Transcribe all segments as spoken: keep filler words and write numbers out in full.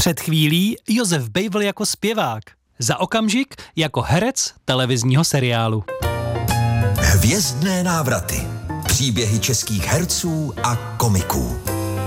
Před chvílí Josef Bejvl jako zpěvák, za okamžik jako herec televizního seriálu. Hvězdné návraty. Příběhy českých herců a komiků.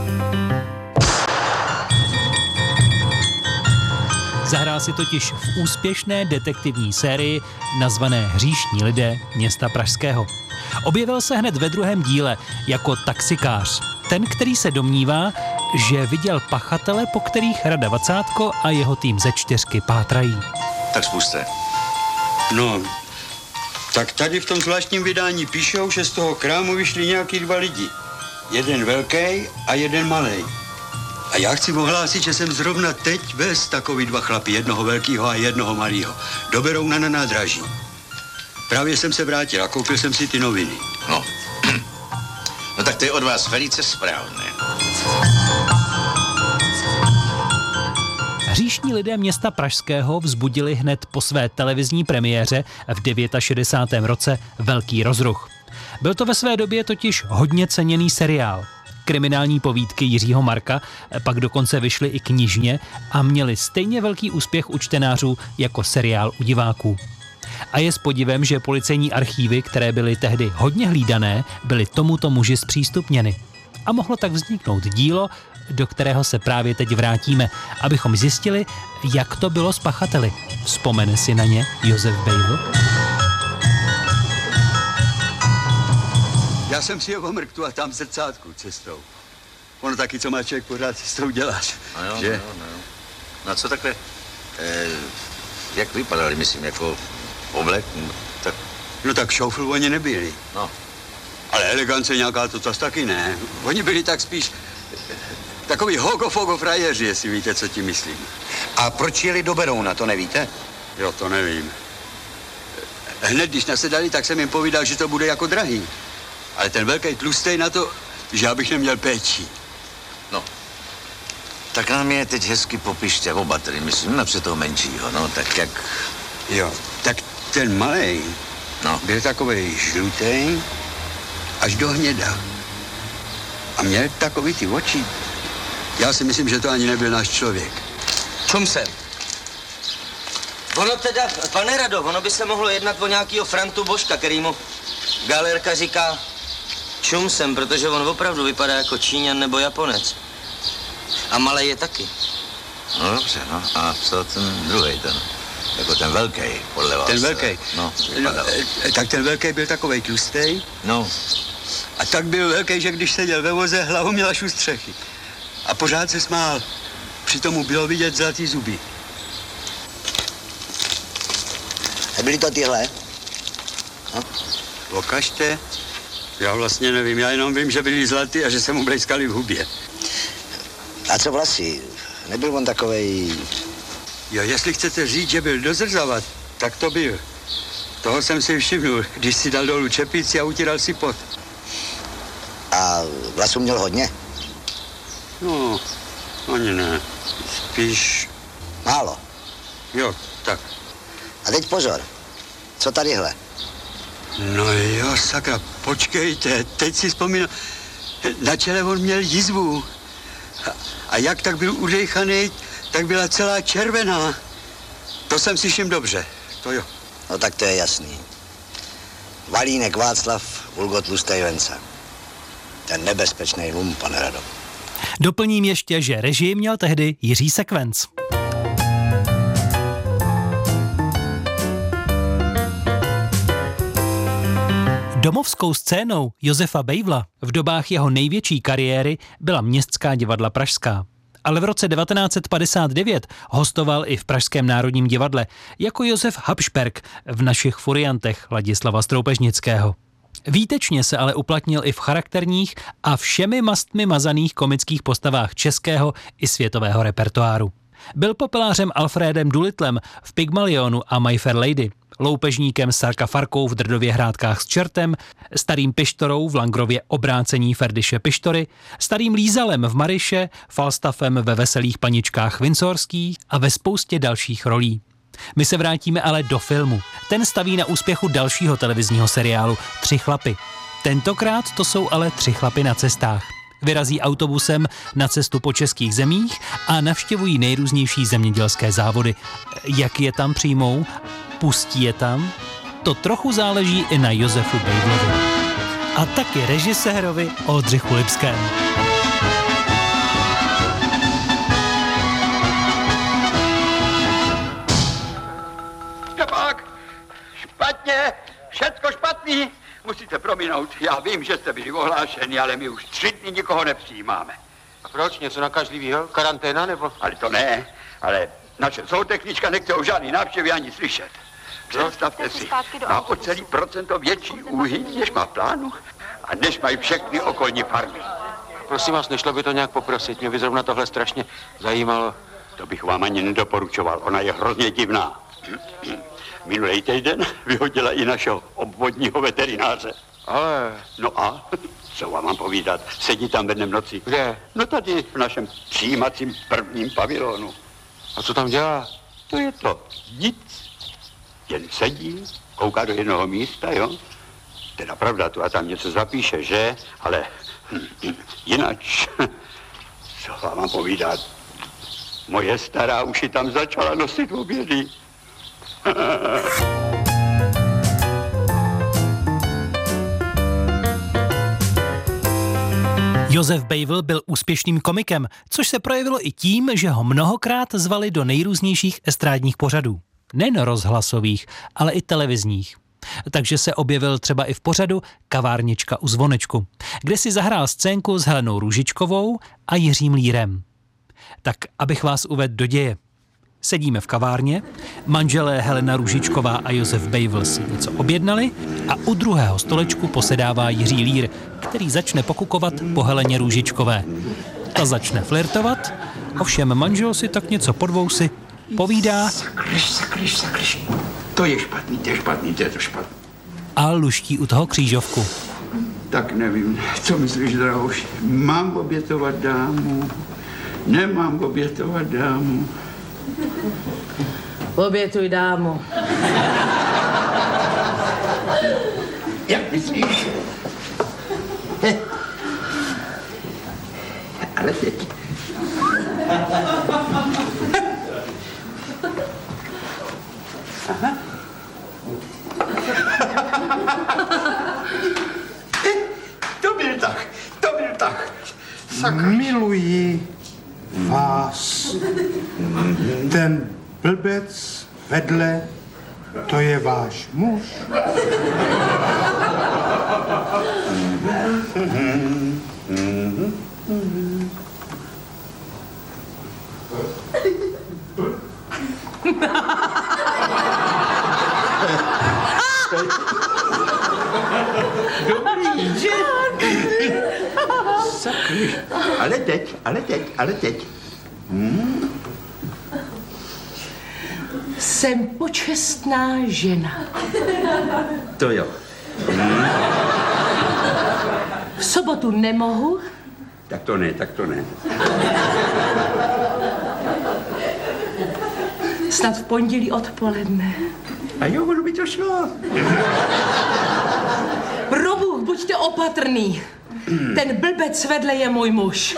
Zahrál si totiž v úspěšné detektivní sérii nazvané Hříšní lidé města Pražského. Objevil se hned ve druhém díle jako taxikář. Ten, který se domnívá, že viděl pachatele, po kterých Rada Vacátko a jeho tým ze čtyřky pátrají. Tak spuste. No, tak tady v tom zvláštním vydání píšou, že z toho krámu vyšli nějaký dva lidi. Jeden velký a jeden malej. A já chci ohlásit, že jsem zrovna teď vez takový dva chlapy, jednoho velkýho a jednoho malýho. Do Berouna na nádraží. Právě jsem se vrátil a koupil jsem si ty noviny. No, no tak to je od vás velice správné. Hříšní lidé města Pražského vzbudili hned po své televizní premiéře v šedesátém devátém roce velký rozruch. Byl to ve své době totiž hodně ceněný seriál. Kriminální povídky Jiřího Marka pak dokonce vyšly i knižně a měly stejně velký úspěch u čtenářů jako seriál u diváků. A je s podivem, že policejní archívy, které byly tehdy hodně hlídané, byly tomuto muži zpřístupněny. A mohlo tak vzniknout dílo, do kterého se právě teď vrátíme, abychom zjistili, jak to bylo s pachateli. Vzpomene si na ně Josef Bejvl? Já jsem si ho mrktu a tam v zrcátku cestou. Ono taky, co má člověk pořád cestou dělat, No jo, že? no jo, no jo. No a co takhle, eh, jak vypadali, myslím, jako oblek, no, tak, No tak šoufl oni nebyli. no. Ale elegance nějaká to zas taky ne. Oni byli tak spíš takový hogo-fogo frajeři, jestli víte, co tím myslím. A proč jeli do Berouna, to nevíte? Jo, to nevím. Hned, když nasedali, tak jsem jim povídal, že to bude jako drahý. Ale ten velký tlustej na to, že já bych neměl péči. No, tak nám je teď hezky popište oba, tedy myslím, napřed toho menšího, no, tak jak, Jo, tak ten malej no. byl takovej žlutej až do hněda. A měl takový ty oči. Já si myslím, že to ani nebyl náš člověk. Čum jsem. Ono teda, pane Rado, ono by se mohlo jednat o nějakýho Frantu Božka, který mu galerka říká čum jsem, protože on opravdu vypadá jako Číňan nebo Japonec. A malej je taky. No dobře, no, a co ten druhej, ten, jako ten velký, podle vás? Ten velký. No, no, vypadal. e, tak ten velký byl takovej tlustej. No, A tak byl velký, že když seděl ve voze, hlavu měl až u střechy. A pořád se smál. Přitom mu bylo vidět zlatý zuby. Nebyli to tyhle? No. Okažte. Já vlastně nevím, já jenom vím, že byli zlatý a že se mu blejskali v hubě. A co vlasy? Nebyl on takovej... Jo, jestli chcete říct, že byl dozrzavat, tak to byl. Toho jsem si všimnul, když si dal dolů čepici a utíral si pot. A vlasů měl hodně? No, ani ne. Spíš, Málo. jo, tak. A teď pozor. Co tadyhle? No jo, sakra, počkejte, teď si vzpomínám, na čele on měl jizvu. A, a jak tak byl udejchaný, tak byla celá červená. To jsem si všiml dobře, to jo. No tak to je jasný. Valínek Václav, Vulgo tlustej Venca. Ten nebezpečný lum, pane Rado. Doplním ještě, že režii měl tehdy Jiří Sekvenc. Domovskou scénou Josefa Bejvla v dobách jeho největší kariéry byla Městská divadla pražská. Ale v roce devatenáct set padesát devět hostoval i v Pražském národním divadle jako Josef Habsberg v Našich furiantech Ladislava Stroupežnického. Výtečně se ale uplatnil i v charakterních a všemi mastmi mazaných komických postavách českého i světového repertoáru. Byl popelářem Alfrédem Doolitlem v Pygmalionu a My Fair Lady, loupežníkem Sarka Farkou v Drdově hrádkách s čertem, starým Pištorou v Langrově Obrácení Ferdiše Pištory, starým Lízalem v Maryše, Falstaffem ve Veselých paničkách Windsorských a ve spoustě dalších rolí. My se vrátíme ale do filmu. Ten staví na úspěchu dalšího televizního seriálu Tři chlapy. Tentokrát to jsou ale tři chlapy na cestách. Vyrazí autobusem na cestu po českých zemích a navštěvují nejrůznější zemědělské závody. Jak je tam přijmou? Pustí je tam? To trochu záleží i na Josefu Bejvlovi. A taky režisérovi Oldřichu Lipskému. Štěpák, špatně, všecko špatný. Musíte prominout, já vím, že jste byli ohlášeni, ale my už tři dny nikoho nepřijímáme. A proč? Něco nakažlivýho? Karanténa nebo? Ale to ne, ale naše zootechnička nechce o žádný návštěvy ani slyšet. Představte si, má o celý procento větší úhyň, než má v plánu a než mají všechny okolní farmy. Prosím vás, nešlo by to nějak poprosit? Mě by zrovna tohle strašně zajímalo. To bych vám ani nedoporučoval, ona je hrozně divná. Minulý týden vyhodila i našeho obvodního veterináře. Ale... No a, co vám mám povídat, sedí tam ve dnem noci. Kde? No tady v našem přijímacím prvním pavilonu. A co tam dělá? To je to nic. Jen sedí, kouká do jednoho místa, jo? Teda pravda, tu a tam něco zapíše, že? Ale hm, jináč, co vám mám povídat? Moje stará už ji tam začala nosit obědy. Josef Bejvl byl úspěšným komikem, což se projevilo i tím, že ho mnohokrát zvali do nejrůznějších estrádních pořadů. Nejen rozhlasových, ale i televizních. Takže se objevil třeba i v pořadu Kavárnička u zvonečku, kde si zahrál scénku s Helenou Růžičkovou a Jiřím Lírem. Tak, abych vás uvedl do děje. Sedíme v kavárně, manželé Helena Růžičková a Josef Bejvl si něco objednali a u druhého stolečku posedává Jiří Lír, který začne pokukovat po Heleně Růžičkové. Ta začne flirtovat, ovšem manžel si tak něco pod vousy povídá Sakryš, sakryš, sakryš. To je špatný, to je špatný, to je to špatný. a luští u toho křížovku. Tak nevím, co myslíš, drahouš? Mám obětovat dámu? Nemám obětovat dámu? Obětuj dámu. Jak myslíš? Ale teď. Aha. To byl tak, to byl tak. Sakra. Miluji vás. Ten blbec vedle, to je váš muž. Dobrý, že? Sakry. Ale teď, ale teď, ale teď. Hmm. Jsem počestná žena. To jo. Hmm. V sobotu nemohu. Tak to ne, tak to ne. Snad v pondělí odpoledne. A jo, ono by to šlo. Probůh, buďte opatrný. Ten blbec vedle je můj muž.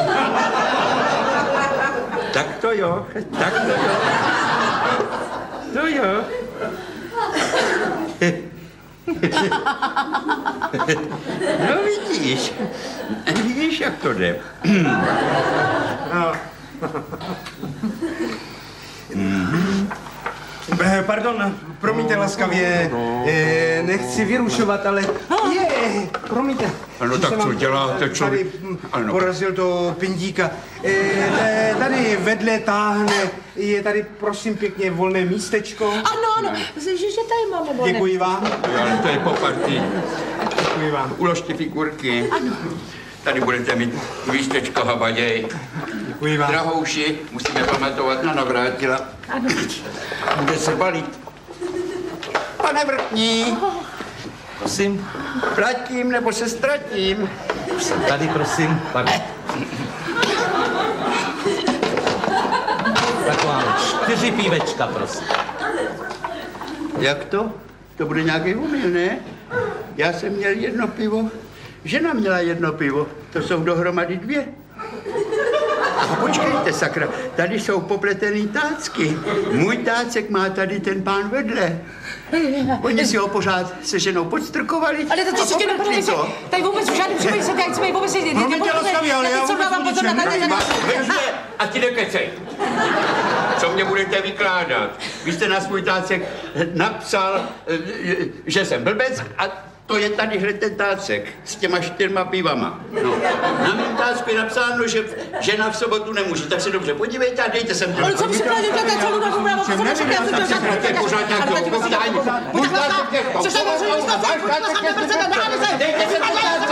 Tak to jo, tak to jo. To jo. No vidíš, vidíš, jak to jde. Eh, Pardon, promiňte laskavě, eh, nechci vyrušovat, ale je, promiňte. Ano, že tak jsem co vám děláte, člověk? Tady hm, Ano. porazil to pindíka. Eh, tady vedle táhne, je tady prosím pěkně volné místečko. Ano, ano, že, že tady máme volné. Děkuji vám, Ale to je po partii. děkuji vám. Uložte figurky. Ano. Tady budete mít místečko habaděj. Děkuji vám. Drahouši, musíme pamatovat na Navrátila. Ano. Bude se balit. Pane Vrtní. Prosím, Platím nebo se ztratím? tady prosím, pane. Taková čtyři pívečka, prosím. Jak to? To bude nějaký omyl, ne? Já jsem měl jedno pivo, žena měla jedno pivo, to jsou dohromady dvě. A počkejte, sakra, tady jsou popletený tácky. Můj tácek má tady ten pán vedle. Oni si ho pořád se ženou podstrkovali. Ale to ještě nepovedli se, tady vůbec v žádným případě se tady chceme vůbec jít. Promiňte laskavě, ale já vůbec o ničem nevím. A ti nekecej. Co mě budete vykládat? Vy jste na svůj tácek napsal, že jsem blbec a to je tady hned ten tácek s těma čtyřma pivama. No. Na mém tácku je napsáno, že žena v sobotu nemůže, tak se dobře podívejte a dejte sem to. Ale co připravit na celou dobu právo, co mi říkáte, to sakra, to je pořád nějakého povídání. Můj tácek je v tom sobotu a váš tácek je v sobotu. Dejte sem to tácek.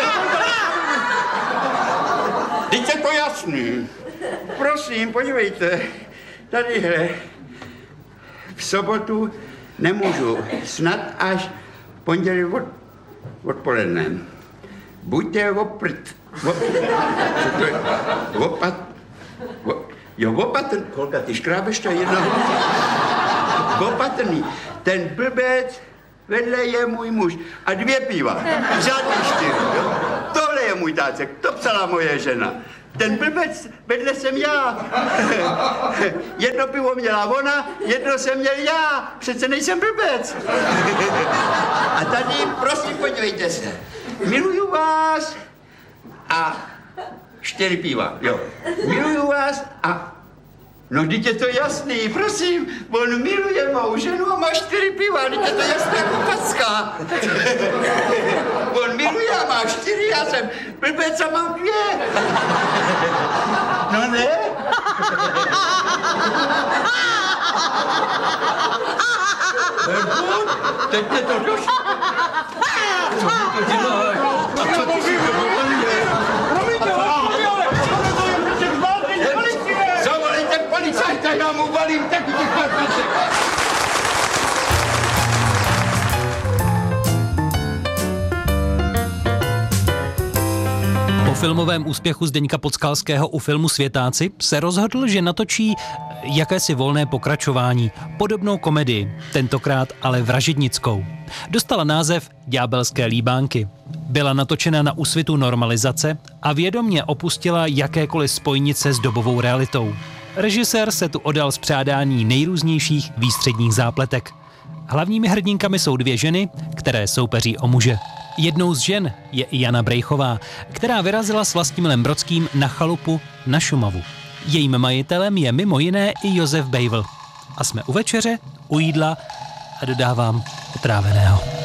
Teď je to jasný. Prosím, podívejte. Tadyhle v sobotu nemůžu, snad až pondělí od, odpoledne. Buďte oprt, op, co to je, opat, op, jo, opatrný, holka, ty škrábeš to jednoho, opatrný, ten blbec vedle je můj muž a dvě piva, žádný čtyři, jo? Tohle je můj tácek, to psala moje žena. Ten blbec vedle jsem já. Jedno pivo měla ona, jedno jsem měl já. Přece nejsem blbec. A tady, prosím, podívejte se. Miluju vás a čtyři piva, jo. Miluju vás a... No, teď je to jasný, prosím. On miluje mou ženu a má čtyři piva, teď je to jasné jako packa. On miluje a má čtyři, já jsem blbec a mám dvě. No ne? Teď mě to došlo. Co mi to dělá? A co ty si to dovolíte? Zavolejte policajta, já mu valím taky těch patlaček. Po filmovém úspěchu Zdeňka Podskalského u filmu Světáci se rozhodl, že natočí jakési volné pokračování, podobnou komedii, tentokrát ale vražednickou. Dostala název Ďábelské líbánky. Byla natočena na úsvitu normalizace a vědomě opustila jakékoliv spojnice s dobovou realitou. Režisér se tu odal spřádání nejrůznějších výstředních zápletek. Hlavními hrdinkami jsou dvě ženy, které soupeří o muže. Jednou z žen je i Jana Brejchová, která vyrazila s Vlastimilem Brodským na chalupu na Šumavu. Jejím majitelem je mimo jiné i Josef Bejvl. A jsme u večeře, u jídla a dodávám otráveného.